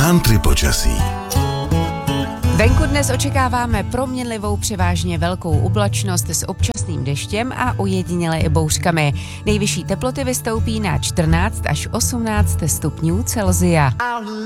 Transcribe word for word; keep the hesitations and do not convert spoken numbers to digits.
Country počasí. Venku dnes očekáváme proměnlivou převážně velkou oblačnost s občasným deštěm a ojediněle i bouřkami. Nejvyšší teploty vystoupí na čtrnáct až osmnáct stupňů Celsia.